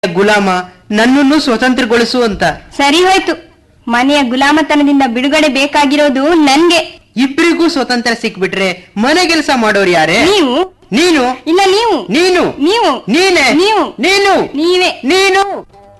ಗುಲಾಮ, ನನ್ನನ್ನು ಸ್ವತಂತ್ರಗೊಳಿಸು ಅಂತ. ಸರಿ ಹೋಯ್ತು, ಮನೆಯ ಗುಲಾಮತನದಿಂದ ಬಿಡುಗಡೆ ಬೇಕಾಗಿರೋದು ನನ್ಗೆ. ಇಬ್ಬರಿಗೂ ಸ್ವತಂತ್ರ ಸಿಕ್ಬಿಟ್ರೆ ಮನೆ ಕೆಲಸ ಮಾಡೋರು ಯಾರೇ? ನೀವು. ನೀನು. ಇಲ್ಲ ನೀವು. ನೀನು. ನೀವು. ನೀನೇ. ನೀವು. ನೀನು. ನೀವೇ. ನೀನು.